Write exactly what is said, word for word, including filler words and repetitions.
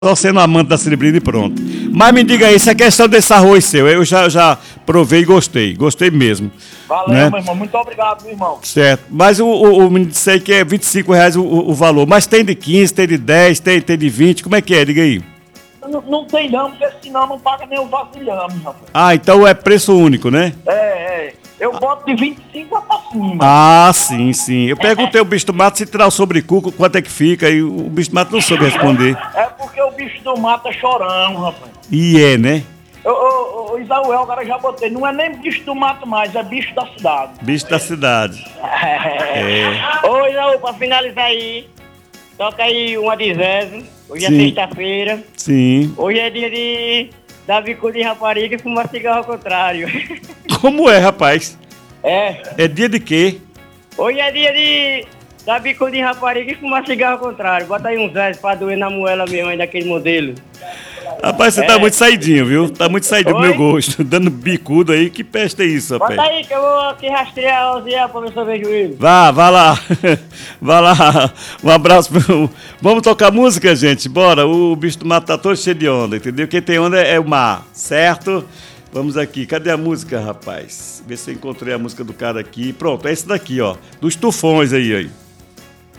Só sendo amante da cirebrina e pronto. Mas me diga aí, essa questão desse arroz seu, eu já, já provei e gostei, gostei mesmo. Valeu, né? meu irmão, muito obrigado, meu irmão. Certo, mas o, o, o me disse aí que é vinte e cinco reais o, o, o valor, mas tem de quinze, tem de dez, tem, tem de vinte, como é que é? Diga aí. Não, não tem não, porque senão não paga nem o vasilhame, rapaz. Ah, então é preço único, né? É, é, eu boto de vinte e cinco pra cima. Ah, sim, sim. Eu perguntei ao bicho do mato se tirar o sobrecuco, quanto é que fica, e o bicho do mato não soube responder. É porque o bicho do mato é chorão, rapaz. E é, né? Ô, ô, ô, Isaúel, agora já botei, não é nem bicho do mato mais, é bicho da cidade. Bicho da cidade. É. Ô, Isaú, pra finalizar aí, toca aí uma de Zé. Hoje Sim. é sexta-feira. Sim. Hoje é dia de dar bico de rapariga e fumar cigarro ao contrário. Como é, rapaz? É. É dia de quê? Hoje é dia de dar bico de rapariga e fumar cigarro ao contrário. Bota aí uns Zé pra doer na moela mesmo aí daquele modelo. Rapaz, você É. tá muito saidinho, viu? Tá muito saidinho pro Oi? meu gosto. Dando bicudo aí, que peste é isso, rapaz? Bota aí que eu vou aqui rastrear o Zé pra ver se eu vejo ele. Vá, vá lá. Vá lá. Um abraço. Pro... Vamos tocar música, gente? Bora. O bicho do mato tá todo cheio de onda, entendeu? Quem tem onda é o mar, certo? Vamos aqui. Cadê a música, rapaz? Vê se eu encontrei a música do cara aqui. Pronto, é esse daqui, ó. Dos tufões aí, aí.